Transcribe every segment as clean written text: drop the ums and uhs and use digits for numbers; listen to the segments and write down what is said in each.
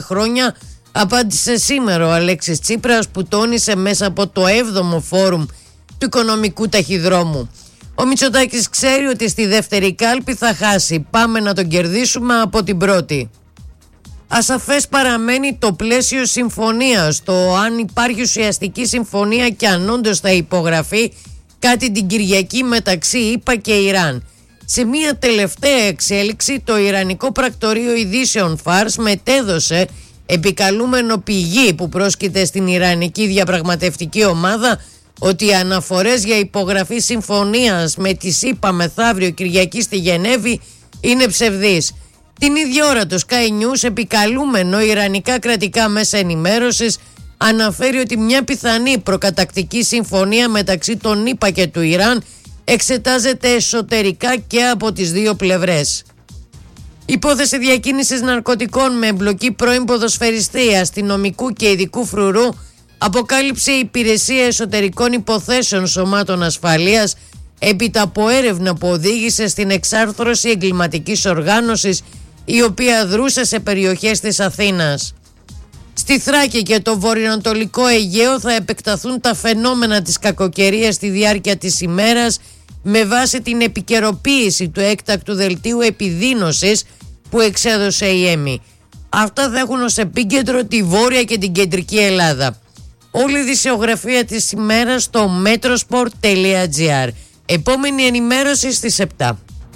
χρόνια, απάντησε σήμερα ο Αλέξης Τσίπρας, που τόνισε μέσα από το 7ο φόρουμ του οικονομικού ταχυδρόμου. Ο Μητσοτάκης ξέρει ότι στη δεύτερη κάλπη θα χάσει. Πάμε να τον κερδίσουμε από την πρώτη. Ασαφές παραμένει το πλαίσιο συμφωνίας, το αν υπάρχει ουσιαστική συμφωνία και αν όντως θα υπογραφεί κάτι την Κυριακή μεταξύ ΗΠΑ και Ιράν. Σε μια τελευταία εξέλιξη, το Ιρανικό Πρακτορείο Ειδήσεων Φάρς μετέδωσε, επικαλούμενο πηγή που πρόσκειται στην Ιρανική διαπραγματευτική ομάδα, ότι οι αναφορές για υπογραφή συμφωνίας με τις ΗΠΑ μεθαύριο Κυριακή στη Γενέβη είναι ψευδείς. Την ίδια ώρα το Sky News, επικαλούμενο ιρανικά κρατικά μέσα ενημέρωσης, αναφέρει ότι μια πιθανή προκατακτική συμφωνία μεταξύ των ΗΠΑ και του Ιράν εξετάζεται εσωτερικά και από τις δύο πλευρές. Υπόθεση διακίνησης ναρκωτικών με εμπλοκή πρώην ποδοσφαιριστή, αστυνομικού και ειδικού φρουρού αποκάλυψε η Υπηρεσία Εσωτερικών Υποθέσεων Σωμάτων Ασφαλείας έπειτα από έρευνα που οδήγησε στην εξάρθρωση εγκληματικής οργάνωσης, η οποία δρούσε σε περιοχές της Αθήνας. Στη Θράκη και το βορειοανατολικό Αιγαίο θα επεκταθούν τα φαινόμενα της κακοκαιρίας στη διάρκεια της ημέρας, με βάση την επικαιροποίηση του έκτακτου δελτίου επιδείνωσης που εξέδωσε η ΕΜΗ. Αυτά θα έχουν ως επίκεντρο τη Βόρεια και την Κεντρική Ελλάδα. Όλη η δισεογραφία της ημέρας στο metrosport.gr. Επόμενη ενημέρωση στις 7.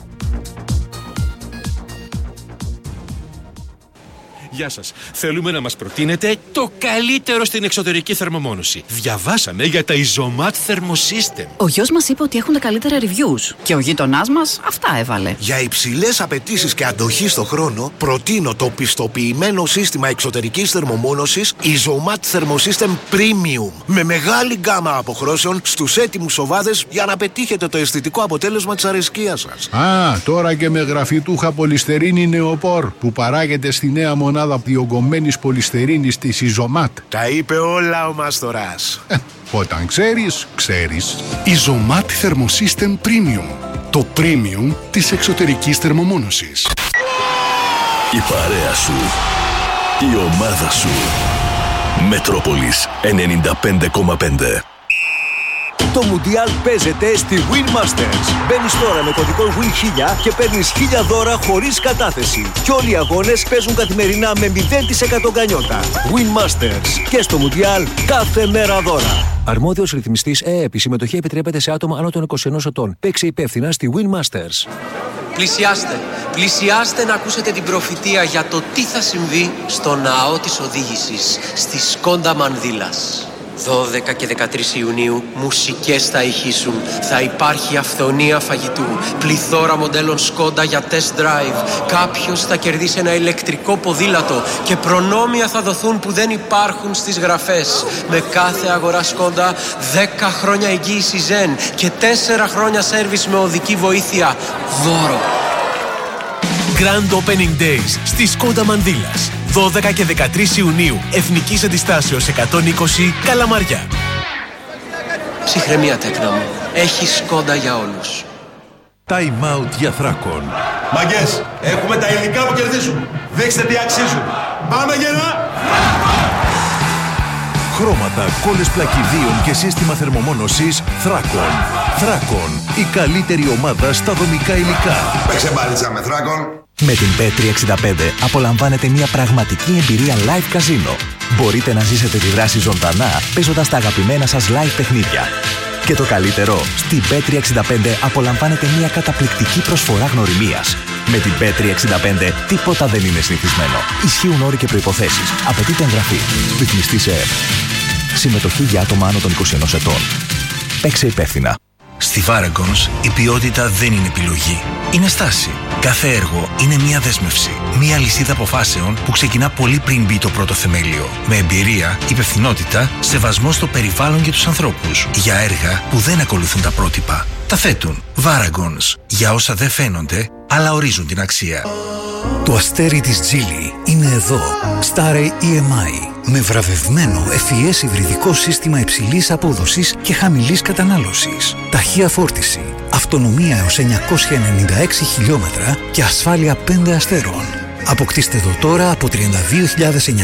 Γεια σας. Θέλουμε να μας προτείνετε το καλύτερο στην εξωτερική θερμομόνωση. Διαβάσαμε για τα Isomat Thermosystem. Ο γιος μας είπε ότι έχουν τα καλύτερα reviews και ο γείτονάς μας αυτά έβαλε. Για υψηλές απαιτήσεις και αντοχή στο χρόνο, προτείνω το πιστοποιημένο σύστημα εξωτερικής θερμομόνωσης Isomat Thermosystem Premium, με μεγάλη γκάμα αποχρώσεων στους έτοιμους οβάδες για να πετύχετε το αισθητικό αποτέλεσμα της αρεσκίας σας. Τώρα και με γραφιτούχα πολυστερίνη νεοπόρ που παράγεται στη νέα μονάδα διογκωμένης πολυστερίνης της Isomat. Τα είπε όλα ο Μαστοράς. Όταν ξέρεις, ξέρεις. Isomat Thermosystem Premium. Το premium της εξωτερικής θερμομόνωσης. Η παρέα σου. Η ομάδα σου. Μετρόπολης 95,5. Το Μουντιάλ παίζεται στη Win Masters. Μπαίνεις τώρα με κωδικό WIN1000 και παίρνεις 1000 δώρα χωρίς κατάθεση. Και όλοι οι αγώνες παίζουν καθημερινά με 0% γκανιότα. Win Masters. Και στο Μουντιάλ κάθε μέρα δώρα. Αρμόδιος ρυθμιστής ΕΕΠ. Η συμμετοχή επιτρέπεται σε άτομα άνω των 21 ετών. Παίξε υπεύθυνα στη Win Masters. Πλησιάστε να ακούσετε την προφητεία για το τι θα συμβεί στο ναό της οδήγησης στη Σκόντα Μανδύλας. 12 και 13 Ιουνίου μουσικές θα ηχήσουν. Θα υπάρχει αυθονία φαγητού, πληθώρα μοντέλων Σκόντα για test drive. Κάποιος θα κερδίσει ένα ηλεκτρικό ποδήλατο και προνόμια θα δοθούν που δεν υπάρχουν στις γραφές. Με κάθε αγορά Σκόντα 10 χρόνια εγγύηση Zen και 4 χρόνια σέρβις με οδική βοήθεια δώρο. Grand Opening Days στη Σκόντα Μανδύλας. 12 και 13 Ιουνίου. Εθνικής Αντιστάσεως 120 Καλαμαριά. Ψυχραιμία τέκνα μου. Έχει Σκόντα για όλους. Time out για Θράκον. Μαγκές, έχουμε τα υλικά που κερδίζουν. Δείξτε τι αξίζουν. Πάμε γερά! Χρώματα, κόλλες πλακιδίων και σύστημα θερμομόνωσης Θράκον. Θράκον, η καλύτερη ομάδα στα δομικά υλικά. Παίξε μπάλιτσα με Θράκον. Με την Bet365 απολαμβάνετε μια πραγματική εμπειρία live καζίνο. Μπορείτε να ζήσετε τη δράση ζωντανά παίζοντας τα αγαπημένα σας live παιχνίδια. Και το καλύτερο, στην Bet365 απολαμβάνετε μια καταπληκτική προσφορά γνωριμίας. Με την Bet365 τίποτα δεν είναι συνηθισμένο. Ισχύουν όροι και προϋποθέσεις. Απαιτείται εγγραφή. Ρυθμιστής ΕΕΠ. Συμμετοχή για άτομα άνω των 21 ετών. Παίξε υπεύθυνα. Στη Varagons η ποιότητα δεν είναι επιλογή. Είναι στάση. Κάθε έργο είναι μια δέσμευση. Μια λυσίδα αποφάσεων που ξεκινά πολύ πριν μπει το πρώτο θεμέλιο. Με εμπειρία, υπευθυνότητα, σεβασμό στο περιβάλλον και τους ανθρώπους. Για έργα που δεν ακολουθούν τα πρότυπα. Τα θέτουν. Varagons. Για όσα δεν φαίνονται, αλλά ορίζουν την αξία. Το αστέρι της Geely είναι εδώ. Starry EMI. Με βραβευμένο FES υβριδικό σύστημα υψηλής απόδοσης και χαμηλής κατανάλωσης. Ταχεία φόρτιση, αυτονομία έως 996 χιλιόμετρα και ασφάλεια 5 αστέρων. Αποκτήστε το τώρα από 32.900